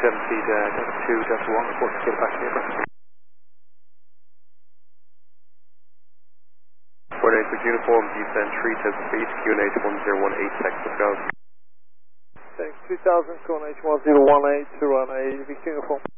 2-1, report to get back here. 48 with uniform, descend 3,000 feet, QNH 1018, Texas, go. Thanks, 2000, QNH 1018 to run a uniform.